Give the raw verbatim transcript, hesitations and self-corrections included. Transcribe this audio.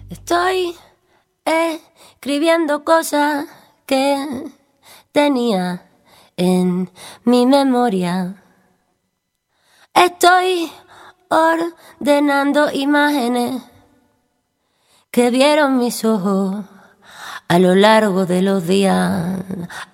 Estoy escribiendo cosas que tenía en mi memoria. Estoy ordenando imágenes que vieron mis ojos a lo largo de los días.